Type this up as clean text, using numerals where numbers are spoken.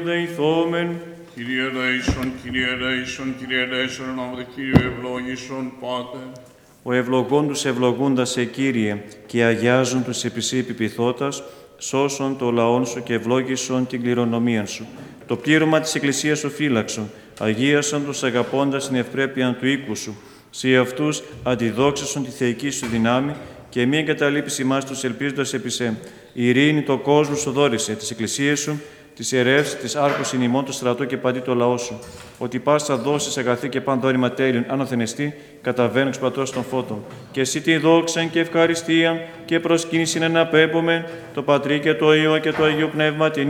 Δεηθόμεν. Kyrie eleison, Kyrie eleison, Kyrie eleison, εν ονόματι Κύριου ευλόγησον, Πάτερ. Ο ευλογών τους ευλογούντας σε Κύριε, και αγιάζουν τους επισή επιπιθώτας, σώσον το λαόν σου και ευλόγησον την κληρονομία σου. Το πλήρωμα της Εκκλησίας σου φύλαξον, αγίασον τους αγαπώντας την ευπρέπεια του οίκου σου. Σε αυτούς αντιδόξασον τη θεϊκή σου δυνάμει και μη εγκαταλείπεις ημάς τους ελπίζοντας επί σε. Η ειρήνη το κόσμο σου δόρισε, τις εκκλησίες σου, τις ιερεύσεις, τις άρχους εν ημών του στρατού και παντί το λαό σου. Ότι πάσα δώσεις αγαθή και παν δόρημα τέλειων, αν οθενεστεί, καταβαίνουν εξ πατρός των φώτων. Και εσύ τη δόξαν και ευχαριστία και προσκύνησιν εναπέμπομεν, το Πατρί και το Υιό και το Αγίο Πνεύμα την